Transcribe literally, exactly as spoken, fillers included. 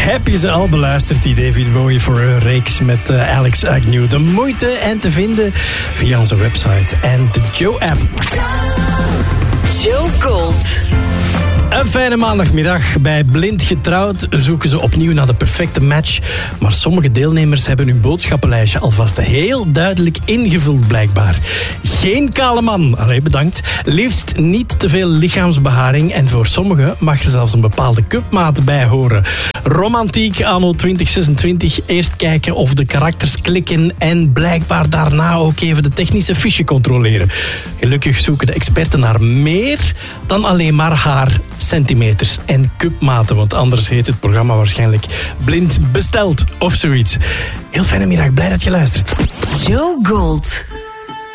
Heb je ze al beluisterd, die David Bowie voor een reeks met uh, Alex Agnew? De moeite en te vinden via onze website en de Joe-app. Joe Gold. Een fijne maandagmiddag. Bij Blind Getrouwd zoeken ze opnieuw naar de perfecte match. Maar sommige deelnemers hebben hun boodschappenlijstje alvast heel duidelijk ingevuld blijkbaar. Geen kale man. Allee, bedankt. Liefst niet te veel lichaamsbeharing. En voor sommigen mag er zelfs een bepaalde cupmaat bij horen. Romantiek anno twintig zesentwintig. Eerst kijken of de karakters klikken. En blijkbaar daarna ook even de technische fiche controleren. Gelukkig zoeken de experten naar meer dan alleen maar haar centimeters en cupmaten, want anders heet het programma waarschijnlijk Blind Besteld of zoiets. Heel fijne middag, blij dat je luistert. Joe Gold.